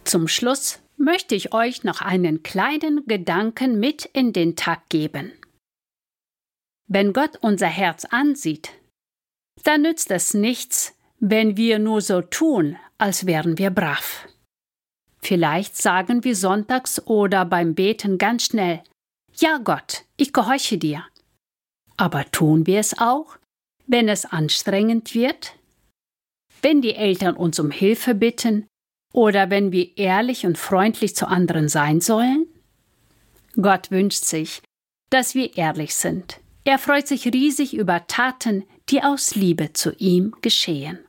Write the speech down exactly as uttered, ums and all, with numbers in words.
Zum Schluss möchte ich euch noch einen kleinen Gedanken mit in den Tag geben. Wenn Gott unser Herz ansieht, dann nützt es nichts, wenn wir nur so tun, als wären wir brav. Vielleicht sagen wir sonntags oder beim Beten ganz schnell: Ja, Gott, ich gehorche dir. Aber tun wir es auch, wenn es anstrengend wird? Wenn die Eltern uns um Hilfe bitten oder wenn wir ehrlich und freundlich zu anderen sein sollen? Gott wünscht sich, dass wir ehrlich sind. Er freut sich riesig über Taten, die aus Liebe zu ihm geschehen.